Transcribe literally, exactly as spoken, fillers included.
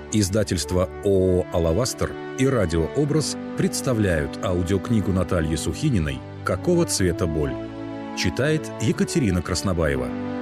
Издательство ООО «Алавастер» и «Радиообраз» представляют аудиокнигу Натальи Сухининой «Какого цвета боль?». Читает Екатерина Краснобаева.